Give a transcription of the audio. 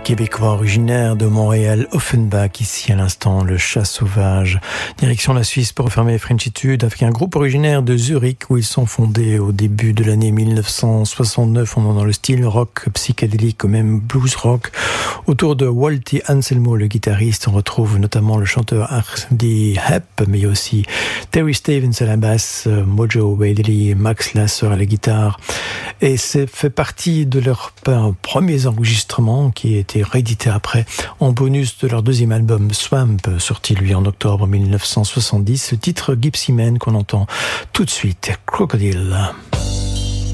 Québécois originaire de Montréal, Offenbach, ici à l'instant, le chat sauvage. Direction la Suisse pour refermer Frenchitude avec un groupe originaire de Zurich où ils sont fondés au début de l'année 1969. On est dans le style rock psychédélique ou même blues rock. Autour de Walty Anselmo, le guitariste, on retrouve notamment le chanteur Hardy Hepp, mais aussi Terry Stevens à la basse, Mojo Wadley et Max Lasser à la guitare. Et c'est fait partie de leurs premiers enregistrements qui étaient réédité après en bonus de leur deuxième album Swamp, sorti lui en octobre 1970, ce titre Gypsy Man qu'on entend tout de suite, Crocodile.